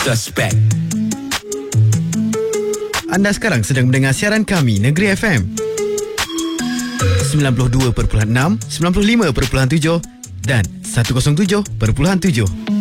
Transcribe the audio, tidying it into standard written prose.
Suspect. Anda sekarang sedang mendengar siaran kami, Negeri FM 92.6, 95.7 dan 107.7.